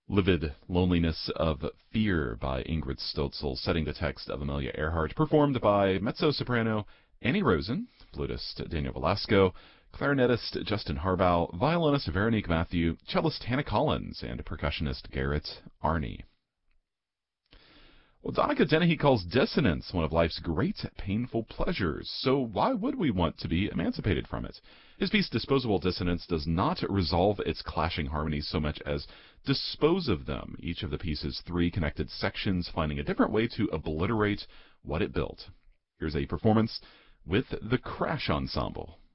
Livid Loneliness of Fear by Ingrid Stotzel, setting the text of Amelia Earhart, performed by mezzo-soprano Annie Rosen, flutist Daniel Velasco, clarinetist Justin Harbaugh, violinist Veronique Matthew, cellist Hannah Collins, and percussionist Garrett Arney. Well, Donica Dennehy calls dissonance one of life's great painful pleasures, so why would we want to be emancipated from it? His piece Disposable Dissonance does not resolve its clashing harmonies so much as dispose of them, each of the piece's three connected sections finding a different way to obliterate what it built. Here's a performance with the Crash Ensemble.